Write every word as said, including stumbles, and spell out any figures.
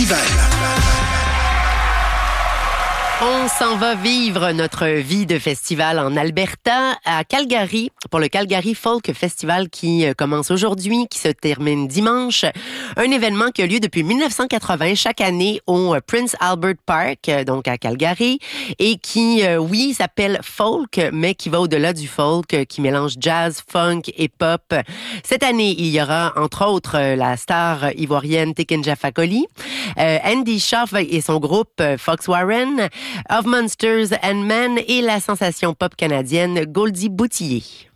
festival. On s'en va vivre notre vie de festival en Alberta, à Calgary, pour le Calgary Folk Festival qui commence aujourd'hui, qui se termine dimanche. Un événement qui a lieu depuis dix-neuf cent quatre-vingts chaque année au Prince Albert Park, donc à Calgary, et qui, oui, s'appelle folk, mais qui va au-delà du folk, qui mélange jazz, funk et pop. Cette année, il y aura, entre autres, la star ivoirienne Tikenja Fakoly, euh, Andy Schaaf et son groupe Fox Warren, Of Monsters and Men et la sensation pop canadienne Goldie Boutillier.